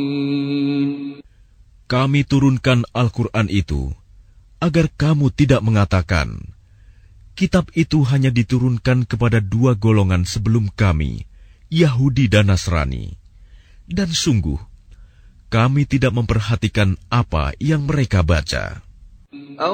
Kami turunkan Al-Quran itu agar kamu tidak mengatakan, kitab itu hanya diturunkan kepada dua golongan sebelum kami, Yahudi dan Nasrani. Dan sungguh, kami tidak memperhatikan apa yang mereka baca.